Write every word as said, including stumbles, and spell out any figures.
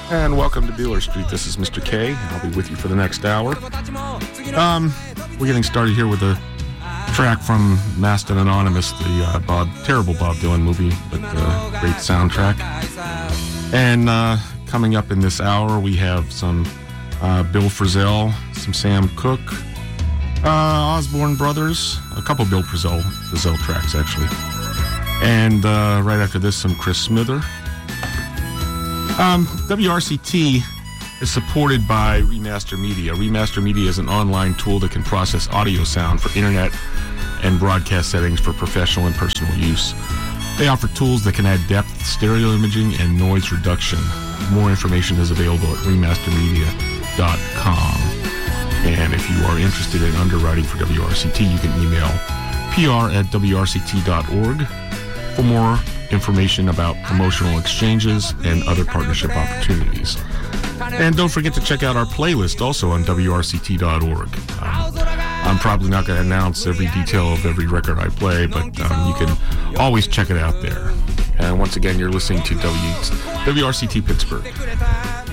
And welcome to Beeler Street. This is Mister K. I'll be with you for the next hour. Um, we're getting started here with a track from Masked and Anonymous, the uh, Bob, terrible Bob Dylan movie, but uh, great soundtrack. And uh, coming up in this hour, we have some uh, Bill Frisell, some Sam Cooke, uh, Osborne Brothers, a couple Bill Frisell, Frisell tracks, actually. And uh, right after this, some Chris Smither. Um, W R C T is supported by Remaster Media. Remaster Media is an online tool that can process audio sound for internet and broadcast settings for professional and personal use. They offer tools that can add depth, stereo imaging, and noise reduction. More information is available at remaster media dot com. And if you are interested in underwriting for W R C T, you can email P R at W R C T dot org for more information about promotional exchanges and other partnership opportunities. And don't forget to check out our playlist also on W R C T dot org. Um, I'm probably not going to announce every detail of every record I play, but um, you can always check it out there. And once again, you're listening to w- W R C T Pittsburgh.